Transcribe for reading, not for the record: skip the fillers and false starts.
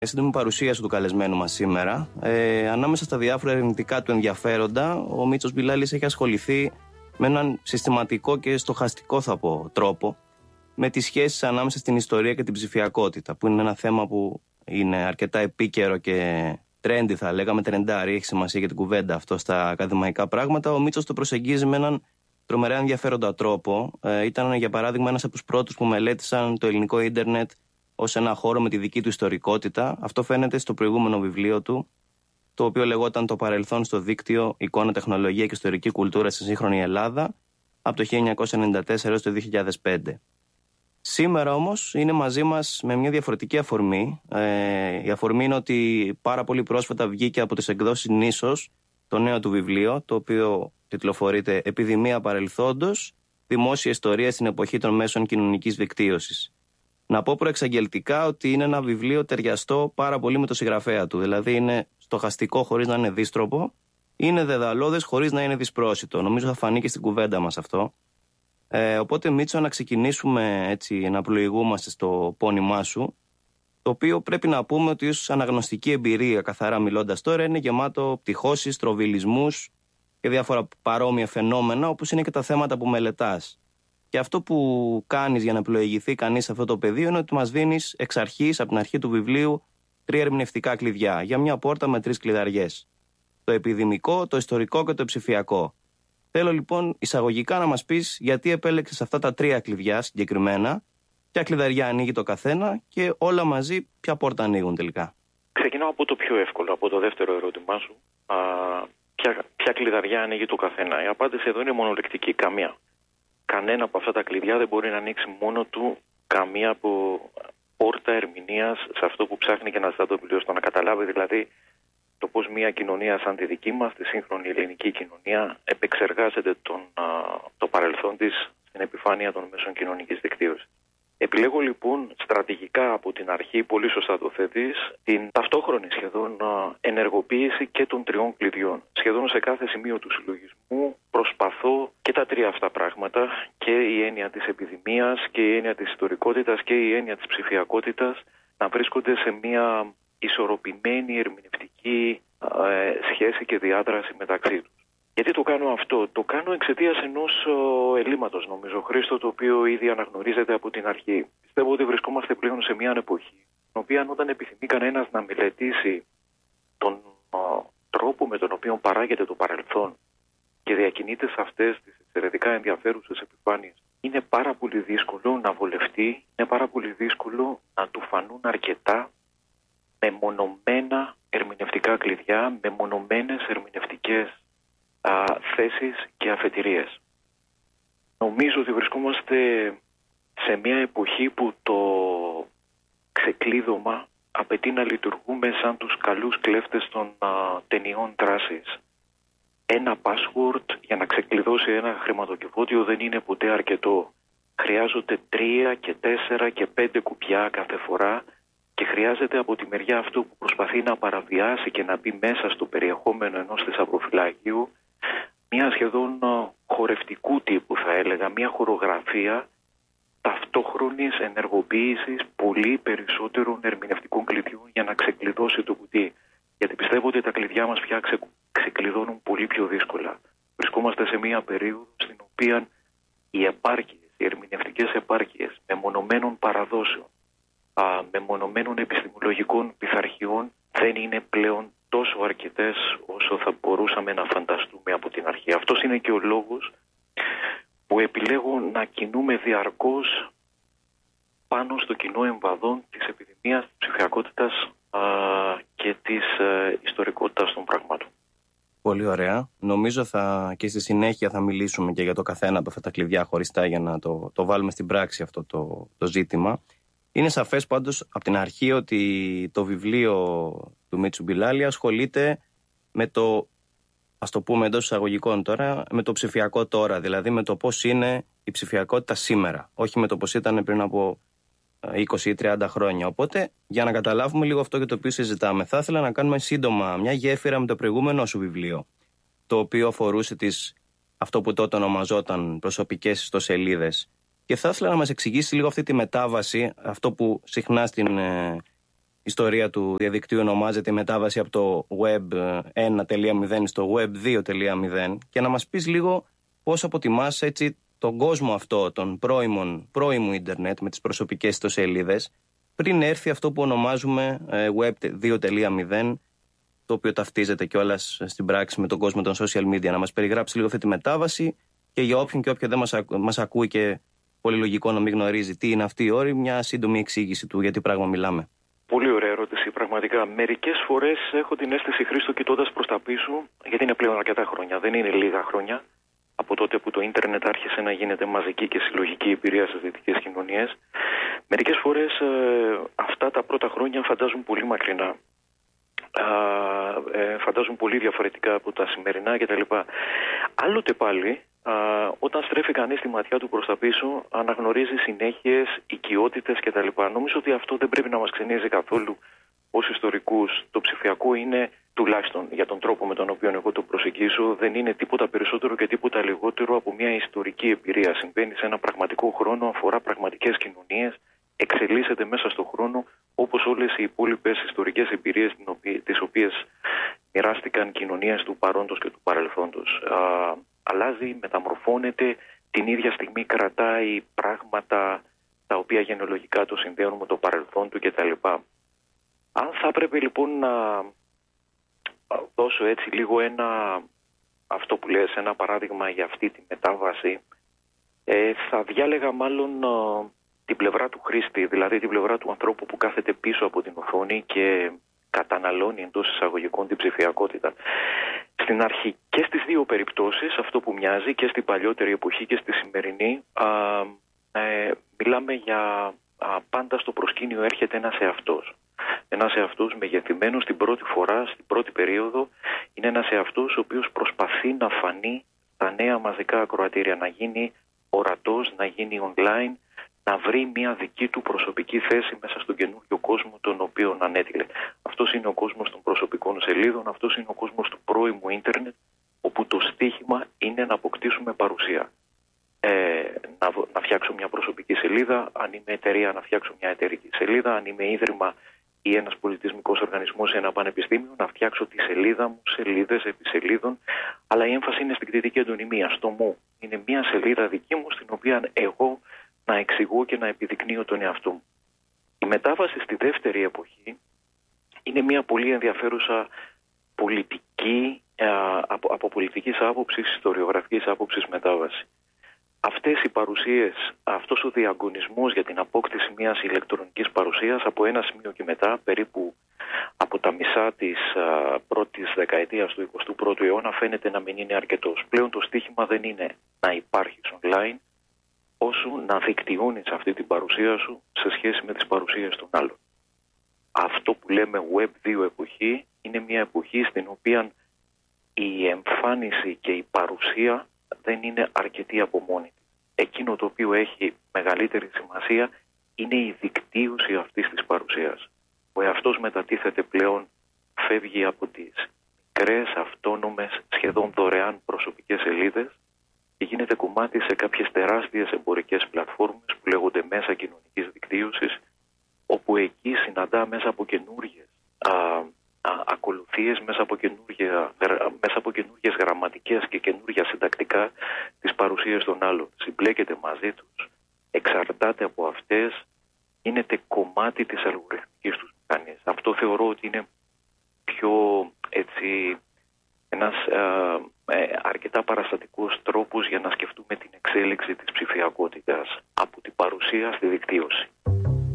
Σύντομη παρουσίαση του καλεσμένου μας σήμερα. Ανάμεσα στα διάφορα ερευνητικά του ενδιαφέροντα, ο Μίτσος Μπιλάλης έχει ασχοληθεί με έναν συστηματικό και στοχαστικό, θα πω, τρόπο με τις σχέσεις ανάμεσα στην ιστορία και την ψηφιακότητα, που είναι ένα θέμα που είναι αρκετά επίκαιρο και trendy, θα λέγαμε, τρεντάρι, έχει σημασία για την κουβέντα αυτό στα ακαδημαϊκά πράγματα. Ο Μίτσος το προσεγγίζει με έναν τρομερά ενδιαφέροντα τρόπο. Ήταν, για παράδειγμα, ένας από τους πρώτους που μελέτησαν το ελληνικό ίντερνετ ως ένα χώρο με τη δική του ιστορικότητα. Αυτό φαίνεται στο προηγούμενο βιβλίο του, το οποίο λεγόταν «Το παρελθόν στο δίκτυο, εικόνα, τεχνολογία και ιστορική κουλτούρα στη σύγχρονη Ελλάδα», από το 1994 έως το 2005. Σήμερα όμως είναι μαζί μας με μια διαφορετική αφορμή. Η αφορμή είναι ότι πάρα πολύ πρόσφατα βγήκε από τις εκδόσεις Νήσος το νέο του βιβλίο, το οποίο τιτλοφορείται «Επιδημία παρελθόντος, δημόσια ιστορία στην εποχή των μέσων κοινωνικής δικτύωσης». Να πω προεξαγγελτικά ότι είναι ένα βιβλίο ταιριαστό πάρα πολύ με το συγγραφέα του. Δηλαδή είναι στοχαστικό χωρίς να είναι δύστροπο, είναι δεδαλώδες χωρίς να είναι δυσπρόσιτο. Νομίζω θα φανεί και στην κουβέντα μας αυτό. Οπότε, Μίτσο, να ξεκινήσουμε έτσι, να πλοηγούμαστε στο πόνημά σου, το οποίο πρέπει να πούμε ότι ως αναγνωστική εμπειρία, καθαρά μιλώντας τώρα, είναι γεμάτο πτυχώσεις, τροβιλισμούς και διάφορα παρόμοια φαινόμενα, όπως είναι και τα θέματα που μελετάς. Και αυτό που κάνεις για να πλοηγηθεί κανείς σε αυτό το πεδίο είναι ότι μας δίνεις εξ αρχής, από την αρχή του βιβλίου, 3 ερμηνευτικά κλειδιά για μια πόρτα με 3 κλειδαριές. Το επιδημικό, το ιστορικό και το ψηφιακό. Θέλω λοιπόν εισαγωγικά να μας πεις γιατί επέλεξες αυτά τα 3 κλειδιά συγκεκριμένα, ποια κλειδαριά ανοίγει το καθένα και όλα μαζί ποια πόρτα ανοίγουν τελικά. Ξεκινάω από το πιο εύκολο, από το δεύτερο ερώτημά σου. Ποια κλειδαριά ανοίγει το καθένα? Η απάντηση εδώ είναι μονολεκτική, καμία. Κανένα από αυτά τα κλειδιά δεν μπορεί να ανοίξει μόνο του καμία από πόρτα ερμηνείας σε αυτό που ψάχνει και να ζητά το βιβλίο, στο να καταλάβει δηλαδή το πώς μια κοινωνία σαν τη δική μας, τη σύγχρονη ελληνική κοινωνία, επεξεργάζεται το παρελθόν της στην επιφάνεια των μέσων κοινωνικής δικτύωσης. Επιλέγω λοιπόν στρατηγικά από την αρχή, πολύ σωστά το θέτεις, την ταυτόχρονη σχεδόν ενεργοποίηση και των 3 κλειδιών. Σχεδόν σε κάθε σημείο του συλλογισμού προσπαθώ και τα 3 αυτά πράγματα, και η έννοια της επιδημίας και η έννοια της ιστορικότητας και η έννοια της ψηφιακότητας, να βρίσκονται σε μια ισορροπημένη ερμηνευτική σχέση και διάδραση μεταξύ τους. Γιατί το κάνω αυτό? Το κάνω εξαιτίας ενός ελλείμματος, νομίζω, Χρήστο, το οποίο ήδη αναγνωρίζεται από την αρχή. Πιστεύω ότι βρισκόμαστε πλέον σε μια εποχή, στην οποία όταν επιθυμεί κανένας να μελετήσει τον τρόπο με τον οποίο παράγεται το παρελθόν και διακινείται σε αυτές τις εξαιρετικά ενδιαφέρουσες επιφάνειες, είναι πάρα πολύ δύσκολο να βολευτεί, είναι πάρα πολύ δύσκολο να του φανούν αρκετά μεμονωμένα ερμηνευτικά κλειδιά, μεμονωμένες ερμηνευτικές θέσεις και αφετηρίες. Νομίζω ότι βρισκόμαστε σε μια εποχή που το ξεκλείδωμα απαιτεί να λειτουργούμε σαν τους καλούς κλέφτες των ταινιών δράσης. Ένα password για να ξεκλειδώσει ένα χρηματοκιβώτιο δεν είναι ποτέ αρκετό. Χρειάζονται 3 και 4 και 5 κουμπιά κάθε φορά, και χρειάζεται από τη μεριά αυτού που προσπαθεί να παραβιάσει και να μπει μέσα στο περιεχόμενο ενός θησαυροφυλακίου μια σχεδόν χορευτικού τύπου, θα έλεγα, μια χορογραφία ταυτόχρονης ενεργοποίησης πολύ περισσότερων ερμηνευτικών κλειδιών για να ξεκλειδώσει το κουτί. Γιατί πιστεύω ότι τα κλειδιά μας πια ξεκλειδώνουν πολύ πιο δύσκολα. Βρισκόμαστε σε μια περίοδο στην οποία οι επάρκειες, οι ερμηνευτικές επάρκειες μεμονωμένων παραδόσεων, μεμονωμένων επιστημολογικών πειθαρχιών δεν είναι πλέον τόσο αρκετές όσο θα μπορούσαμε να φανταστούμε από την αρχή. Αυτός είναι και ο λόγος που επιλέγω να κινούμε διαρκώς πάνω στο κοινό εμβαδόν της επιδημίας, της ψηφιακότητας και της ιστορικότητας των πραγμάτων. Πολύ ωραία. Νομίζω και στη συνέχεια θα μιλήσουμε και για το καθένα από αυτά τα κλειδιά χωριστά για να το βάλουμε στην πράξη αυτό το ζήτημα. Είναι σαφές πάντως από την αρχή ότι το βιβλίο του Μίτσου Μπιλάλη ασχολείται με το, ας το πούμε εντός εισαγωγικών τώρα, με το ψηφιακό τώρα, δηλαδή με το πώς είναι η ψηφιακότητα σήμερα, όχι με το πώς ήταν πριν από 20 ή 30 χρόνια. Οπότε, για να καταλάβουμε λίγο αυτό για το οποίο συζητάμε, θα ήθελα να κάνουμε σύντομα μια γέφυρα με το προηγούμενο σου βιβλίο, το οποίο αφορούσε αυτό που τότε ονομαζόταν προσωπικές ιστοσελίδες. Και θα ήθελα να μας εξηγήσει λίγο αυτή τη μετάβαση, αυτό που συχνά ιστορία του διαδικτύου ονομάζεται η μετάβαση από το Web 1.0 στο Web 2.0 και να μας πεις λίγο πώς αποτιμάς έτσι τον κόσμο αυτό, τον πρώιμου ίντερνετ με τις προσωπικές ιστοσελίδες πριν έρθει αυτό που ονομάζουμε Web 2.0, το οποίο ταυτίζεται κιόλας στην πράξη με τον κόσμο των social media. Να μας περιγράψει λίγο αυτή τη μετάβαση και για όποιον και όποια δεν μας ακούει και πολύ λογικό να μην γνωρίζει τι είναι αυτή η όρη, μια σύντομη εξήγηση του για τι πράγμα μιλάμε. Πολύ ωραία ερώτηση, πραγματικά. Μερικές φορές έχω την αίσθηση, Χρήστο, κοιτώντας προς τα πίσω, γιατί είναι πλέον αρκετά χρόνια, δεν είναι λίγα χρόνια, από τότε που το ίντερνετ άρχισε να γίνεται μαζική και συλλογική εμπειρία στις δυτικές κοινωνίες. Μερικές φορές αυτά τα πρώτα χρόνια φαντάζουν πολύ μακρινά. Φαντάζουν πολύ διαφορετικά από τα σημερινά κτλ. Άλλοτε πάλι, όταν στρέφει κανείς τη ματιά του προς τα πίσω, αναγνωρίζει συνέχειες, οικειότητες κτλ. Νομίζω ότι αυτό δεν πρέπει να μας ξενίζει καθόλου ως ιστορικούς. Το ψηφιακό είναι, τουλάχιστον για τον τρόπο με τον οποίο εγώ το προσεγγίζω, δεν είναι τίποτα περισσότερο και τίποτα λιγότερο από μια ιστορική εμπειρία. Συμβαίνει σε ένα πραγματικό χρόνο, αφορά πραγματικές κοινωνίες, εξελίσσεται μέσα στον χρόνο, όπως όλες οι υπόλοιπες ιστορικές εμπειρίες τις οποίες μοιράστηκαν κοινωνίες του παρόντος και του παρελθόντος. Αλλάζει, μεταμορφώνεται, την ίδια στιγμή κρατάει πράγματα τα οποία γενεολογικά το συνδέουν με το παρελθόν του κτλ. Αν θα έπρεπε λοιπόν να δώσω έτσι λίγο αυτό που λες, ένα παράδειγμα για αυτή τη μετάβαση, θα διάλεγα μάλλον την πλευρά του χρήστη, δηλαδή την πλευρά του ανθρώπου που κάθεται πίσω από την οθόνη και καταναλώνει εντός εισαγωγικών την ψηφιακότητα. Στην αρχή και στις δύο περιπτώσεις, αυτό που μοιάζει και στην παλιότερη εποχή και στη σημερινή, μιλάμε για πάντα στο προσκήνιο έρχεται ένας εαυτός. Ένας εαυτός μεγεθυμένος την πρώτη φορά, στην πρώτη περίοδο, είναι ένας εαυτός ο οποίος προσπαθεί να φανεί στα νέα μαζικά ακροατήρια, να γίνει ορατός, να γίνει online, να βρει μια δική του προσωπική θέση μέσα στον καινούριο κόσμο τον οποίο ανέτειλε. Αυτός είναι ο κόσμος των προσωπικών σελίδων, αυτός είναι ο κόσμος του πρώιμου ίντερνετ, όπου το στίχημα είναι να αποκτήσουμε παρουσία. Να φτιάξω μια προσωπική σελίδα, αν είμαι εταιρεία να φτιάξω μια εταιρική σελίδα, αν είμαι ίδρυμα ή ένας πολιτισμικός οργανισμός ή ένα πανεπιστήμιο, να φτιάξω τη σελίδα μου, σελίδες επί σελίδων, αλλά η έμφαση είναι στην κριτική αντωνυμία, στο μου. Είναι μια σελίδα δική μου στην οποία εγώ να εξηγώ και να επιδεικνύω τον εαυτό μου. Η μετάβαση στη δεύτερη εποχή είναι μια πολύ ενδιαφέρουσα πολιτική, από πολιτικής άποψης, ιστοριογραφικής άποψης μετάβαση. Αυτές οι παρουσίες, αυτός ο διαγωνισμός για την απόκτηση μιας ηλεκτρονικής παρουσίας από ένα σημείο και μετά, περίπου από τα μισά της πρώτης δεκαετίας του 21ου αιώνα, φαίνεται να μην είναι αρκετός. Πλέον το στίχημα δεν είναι να υπάρχεις online, όσο να δικτυώνεις αυτή την παρουσία σου σε σχέση με τις παρουσίες των άλλων. Αυτό που λέμε Web 2 εποχή είναι μια εποχή στην οποία η εμφάνιση και η παρουσία δεν είναι αρκετή από μόνη της. Εκείνο το οποίο έχει μεγαλύτερη σημασία είναι η δικτύωση αυτής της παρουσίας. Ο εαυτός μετατίθεται πλέον, φεύγει από τις μικρές, αυτόνομες, σχεδόν δωρεάν προσωπικές σελίδες και γίνεται κομμάτι σε κάποιες τεράστιες εμπορικές πλατφόρμες που λέγονται μέσα κοινωνικής δικτύωσης, όπου εκεί συναντά μέσα από καινούργιες ακολουθίες, μέσα από καινούργιες γραμματικές και καινούργια συντακτικά τις παρουσίες των άλλων. Συμπλέκεται μαζί τους, εξαρτάται από αυτές, γίνεται κομμάτι της αλγοριθμικής τους μηχανής. Αυτό θεωρώ ότι είναι πιο ένας αρκετά παραστατικός τρόπος για να σκεφτούμε την εξέλιξη της ψηφιακότητας από την παρουσία στη δικτύωση.